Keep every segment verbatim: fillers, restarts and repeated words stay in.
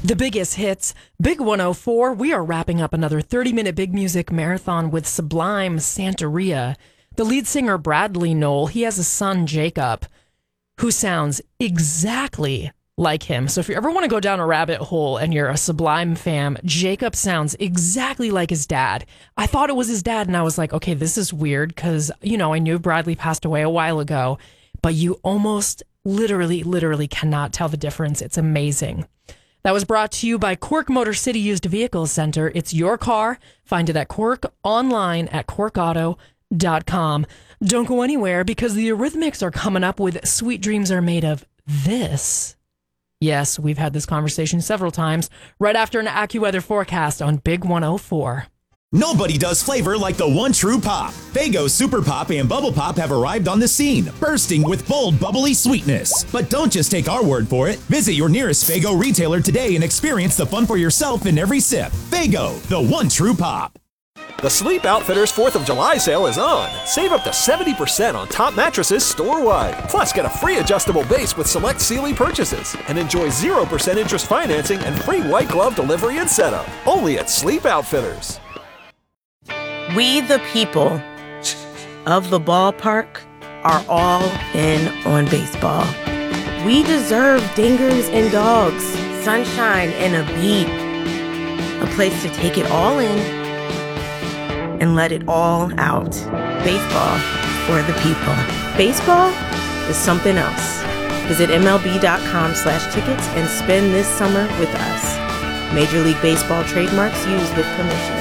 The biggest hits, Big one oh four. We are wrapping up another thirty-minute big music marathon with Sublime Santeria. The lead singer, Bradley Nowell, he has a son, Jacob, who sounds exactly like him. So if you ever want to go down a rabbit hole and you're a Sublime fan, Jacob sounds exactly like his dad. I thought it was his dad, and I was like, okay, this is weird because, you know, I knew Bradley passed away a while ago, but you almost literally, literally cannot tell the difference. It's amazing. That was brought to you by Quirk Motor City Used Vehicles Center. It's your car. Find it at Quirk, online at quirk auto dot com. Don't go anywhere because the Eurythmics are coming up with Sweet Dreams Are Made of This. Yes, we've had this conversation several times right after an AccuWeather forecast on Big one oh four. Nobody does flavor like the one true pop. Faygo Super Pop and Bubble Pop have arrived on the scene, bursting with bold, bubbly sweetness. But don't just take our word for it. Visit your nearest Faygo retailer today and experience the fun for yourself in every sip. Faygo, the one true pop. The Sleep Outfitters fourth of July sale is on. Save up to seventy percent on top mattresses store-wide. Plus, get a free adjustable base with select Sealy purchases. And enjoy zero percent interest financing and free white glove delivery and setup. Only at Sleep Outfitters. We, the people of the ballpark, are all in on baseball. We deserve dingers and dogs, sunshine and a beat. A place to take it all in and let it all out. Baseball for the people. Baseball is something else. Visit MLB.com slash tickets and spend this summer with us. Major League Baseball trademarks used with permission.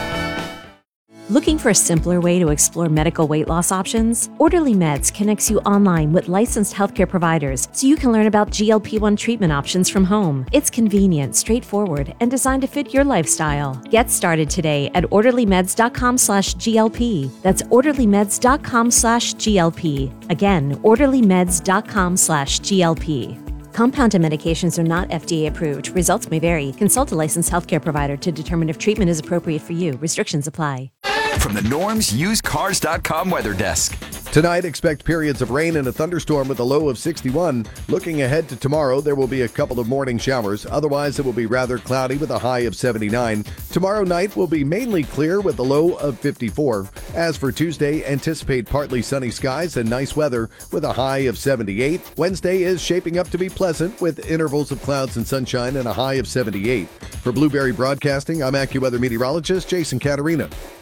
Looking for a simpler way to explore medical weight loss options? Orderly Meds connects you online with licensed healthcare providers so you can learn about G L P one treatment options from home. It's convenient, straightforward, and designed to fit your lifestyle. Get started today at orderlymeds.com slash GLP. That's orderlymeds.com slash GLP. Again, orderlymeds.com slash GLP. Compounded medications are not F D A approved. Results may vary. Consult a licensed healthcare provider to determine if treatment is appropriate for you. Restrictions apply. From the Norm's Used Cars dot com weather desk. Tonight, expect periods of rain and a thunderstorm with a low of sixty-one. Looking ahead to tomorrow, there will be a couple of morning showers. Otherwise, it will be rather cloudy with a high of seventy-nine. Tomorrow night will be mainly clear with a low of fifty-four. As for Tuesday, anticipate partly sunny skies and nice weather with a high of seventy-eight. Wednesday is shaping up to be pleasant with intervals of clouds and sunshine and a high of seventy-eight. For Blueberry Broadcasting, I'm AccuWeather meteorologist Jason Caterina.